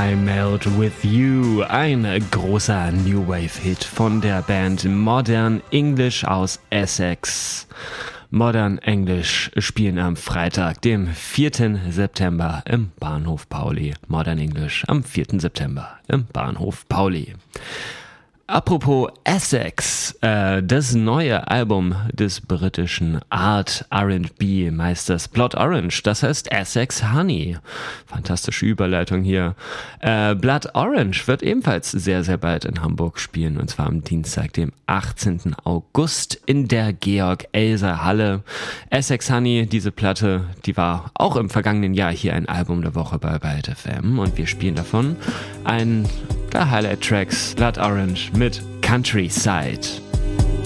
I Melt With You, ein großer New Wave-Hit von der Band Modern English aus Essex. Modern English spielen am Freitag, dem 4. September im Bahnhof Pauli. Modern English am 4. September im Bahnhof Pauli. Apropos Essex, das neue Album des britischen Art R&B Meisters Blood Orange, das heißt Essex Honey. Fantastische Überleitung hier. Blood Orange wird ebenfalls sehr, sehr bald in Hamburg spielen, und zwar am Dienstag, dem 18. August in der Georg-Elser-Halle. Essex Honey, diese Platte, die war auch im vergangenen Jahr hier ein Album der Woche bei Byte FM, und wir spielen davon einen der Highlight-Tracks, Blood Orange mit Countryside.